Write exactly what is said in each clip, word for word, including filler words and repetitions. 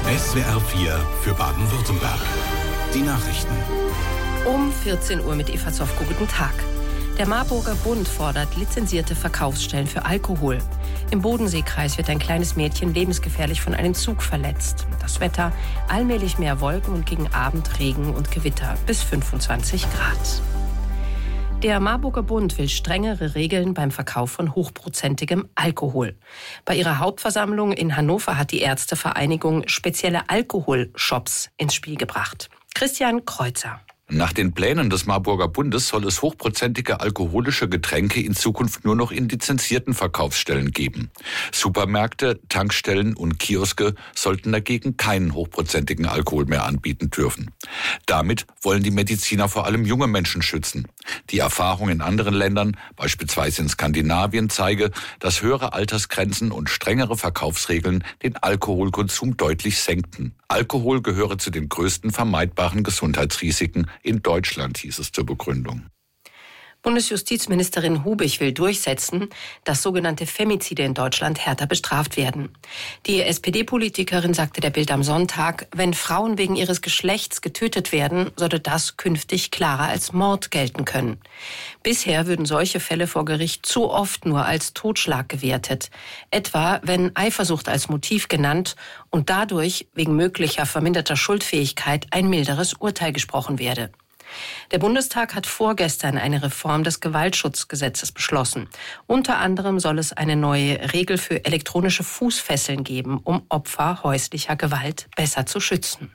S W R vier für Baden-Württemberg. Die Nachrichten. Um vierzehn Uhr mit Eva Zofko. Guten Tag. Der Marburger Bund fordert lizenzierte Verkaufsstellen für Alkohol. Im Bodenseekreis wird ein kleines Mädchen lebensgefährlich von einem Zug verletzt. Das Wetter: allmählich mehr Wolken und gegen Abend Regen und Gewitter bis fünfundzwanzig Grad. Der Marburger Bund will strengere Regeln beim Verkauf von hochprozentigem Alkohol. Bei ihrer Hauptversammlung in Hannover hat die Ärztevereinigung spezielle Alkoholshops ins Spiel gebracht. Christian Kreuzer. Nach den Plänen des Marburger Bundes soll es hochprozentige alkoholische Getränke in Zukunft nur noch in lizenzierten Verkaufsstellen geben. Supermärkte, Tankstellen und Kioske sollten dagegen keinen hochprozentigen Alkohol mehr anbieten dürfen. Damit wollen die Mediziner vor allem junge Menschen schützen. Die Erfahrung in anderen Ländern, beispielsweise in Skandinavien, zeige, dass höhere Altersgrenzen und strengere Verkaufsregeln den Alkoholkonsum deutlich senkten. Alkohol gehöre zu den größten vermeidbaren Gesundheitsrisiken in Deutschland, hieß es zur Begründung. Bundesjustizministerin Hubich will durchsetzen, dass sogenannte Femizide in Deutschland härter bestraft werden. Die S P D-Politikerin sagte der Bild am Sonntag, wenn Frauen wegen ihres Geschlechts getötet werden, sollte das künftig klarer als Mord gelten können. Bisher würden solche Fälle vor Gericht zu oft nur als Totschlag gewertet. Etwa, wenn Eifersucht als Motiv genannt und dadurch wegen möglicher verminderter Schuldfähigkeit ein milderes Urteil gesprochen werde. Der Bundestag hat vorgestern eine Reform des Gewaltschutzgesetzes beschlossen. Unter anderem soll es eine neue Regel für elektronische Fußfesseln geben, um Opfer häuslicher Gewalt besser zu schützen.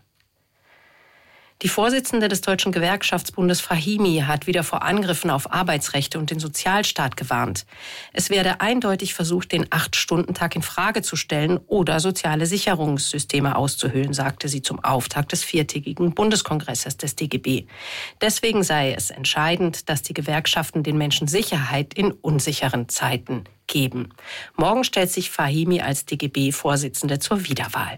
Die Vorsitzende des Deutschen Gewerkschaftsbundes Fahimi hat wieder vor Angriffen auf Arbeitsrechte und den Sozialstaat gewarnt. Es werde eindeutig versucht, den Acht-Stunden-Tag in Frage zu stellen oder soziale Sicherungssysteme auszuhöhlen, sagte sie zum Auftakt des viertägigen Bundeskongresses des D G B. Deswegen sei es entscheidend, dass die Gewerkschaften den Menschen Sicherheit in unsicheren Zeiten geben. Morgen stellt sich Fahimi als D G B-Vorsitzende zur Wiederwahl.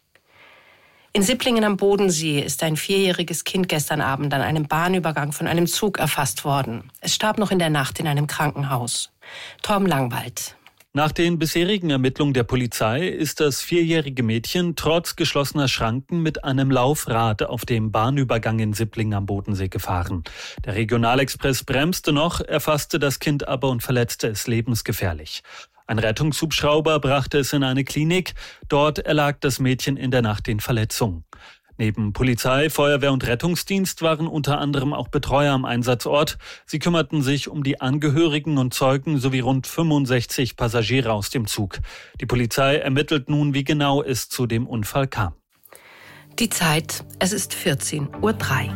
In Sipplingen am Bodensee ist ein vierjähriges Kind gestern Abend an einem Bahnübergang von einem Zug erfasst worden. Es starb noch in der Nacht in einem Krankenhaus. Torben Langwald. Nach den bisherigen Ermittlungen der Polizei ist das vierjährige Mädchen trotz geschlossener Schranken mit einem Laufrad auf dem Bahnübergang in Sipplingen am Bodensee gefahren. Der Regionalexpress bremste noch, erfasste das Kind aber und verletzte es lebensgefährlich. Ein Rettungshubschrauber brachte es in eine Klinik. Dort erlag das Mädchen in der Nacht den Verletzungen. Neben Polizei, Feuerwehr und Rettungsdienst waren unter anderem auch Betreuer am Einsatzort. Sie kümmerten sich um die Angehörigen und Zeugen sowie rund fünfundsechzig Passagiere aus dem Zug. Die Polizei ermittelt nun, wie genau es zu dem Unfall kam. Die Zeit, es ist vierzehn Uhr drei.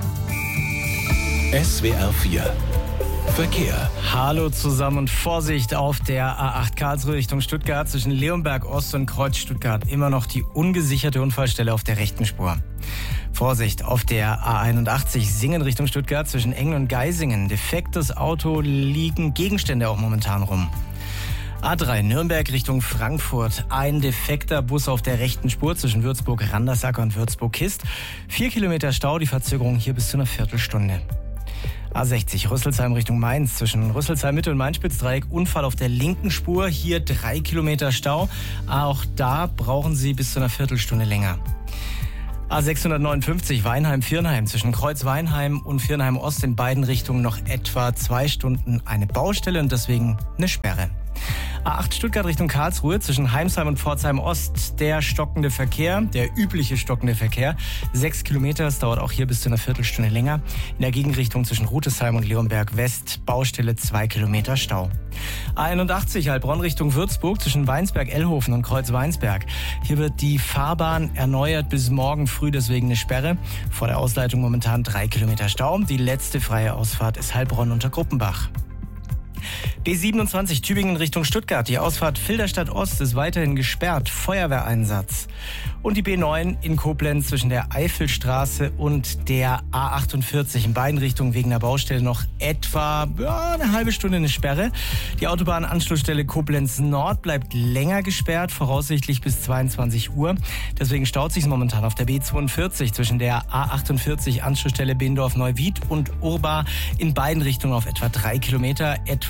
S W R vier Verkehr. Hallo zusammen und Vorsicht auf der A acht Karlsruhe Richtung Stuttgart zwischen Leonberg Ost und Kreuz Stuttgart. Immer noch die ungesicherte Unfallstelle auf der rechten Spur. Vorsicht auf der A einundachtzig Singen Richtung Stuttgart zwischen Engen und Geisingen. Defektes Auto, liegen Gegenstände auch momentan rum. A drei Nürnberg Richtung Frankfurt. Ein defekter Bus auf der rechten Spur zwischen Würzburg-Randersacker und Würzburg-Kist. Vier Kilometer Stau, die Verzögerung hier bis zu einer Viertelstunde. A sechzig Rüsselsheim Richtung Mainz zwischen Rüsselsheim Mitte und Main-Spitz-Dreieck. Unfall auf der linken Spur, hier drei Kilometer Stau. Auch da brauchen Sie bis zu einer Viertelstunde länger. A sechshundertneunundfünfzig Weinheim-Viernheim zwischen Kreuz-Weinheim und Viernheim-Ost in beiden Richtungen noch etwa zwei Stunden eine Baustelle und deswegen eine Sperre. A acht Stuttgart Richtung Karlsruhe zwischen Heimsheim und Pforzheim Ost. Der stockende Verkehr, der übliche stockende Verkehr. Sechs Kilometer, es dauert auch hier bis zu einer Viertelstunde länger. In der Gegenrichtung zwischen Rutesheim und Leonberg West. Baustelle zwei Kilometer Stau. A einundachtzig Heilbronn Richtung Würzburg zwischen Weinsberg-Ellhofen und Kreuz-Weinsberg. Hier wird die Fahrbahn erneuert bis morgen früh, deswegen eine Sperre. Vor der Ausleitung momentan drei Kilometer Stau. Die letzte freie Ausfahrt ist Heilbronn unter Gruppenbach. B siebenundzwanzig Tübingen Richtung Stuttgart. Die Ausfahrt Filderstadt Ost ist weiterhin gesperrt. Feuerwehreinsatz. Und die B neun in Koblenz zwischen der Eifelstraße und der A achtundvierzig in beiden Richtungen wegen der Baustelle noch etwa ja, eine halbe Stunde eine Sperre. Die Autobahnanschlussstelle Koblenz Nord bleibt länger gesperrt, voraussichtlich bis zweiundzwanzig Uhr. Deswegen staut sich momentan auf der B zweiundvierzig zwischen der A achtundvierzig Anschlussstelle Beendorf-Neuwied und Urba in beiden Richtungen auf etwa drei Kilometer. Etwa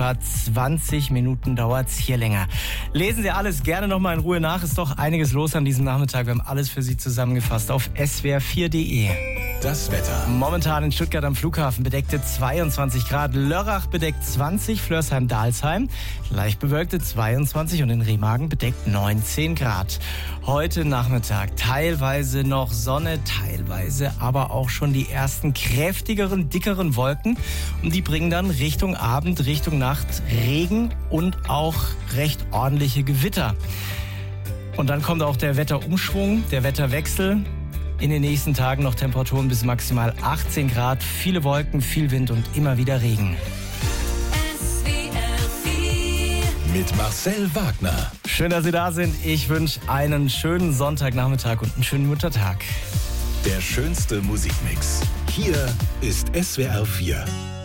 zwanzig Minuten dauert es hier länger. Lesen Sie alles gerne nochmal in Ruhe nach. Ist doch einiges los an diesem Nachmittag. Wir haben alles für Sie zusammengefasst auf s w r vier punkt d e. Das Wetter. Momentan in Stuttgart am Flughafen bedeckte zweiundzwanzig Grad, Lörrach bedeckt zwanzig, Flörsheim-Dalsheim leicht bewölkte zweiundzwanzig und in Remagen bedeckt neunzehn Grad. Heute Nachmittag teilweise noch Sonne, teilweise aber auch schon die ersten kräftigeren, dickeren Wolken. Und die bringen dann Richtung Abend, Richtung Nacht Regen und auch recht ordentliche Gewitter. Und dann kommt auch der Wetterumschwung, der Wetterwechsel. In den nächsten Tagen noch Temperaturen bis maximal achtzehn Grad, viele Wolken, viel Wind und immer wieder Regen. Mit Marcel Wagner. Schön, dass Sie da sind. Ich wünsche einen schönen Sonntagnachmittag und einen schönen Muttertag. Der schönste Musikmix. Hier ist S W R vier.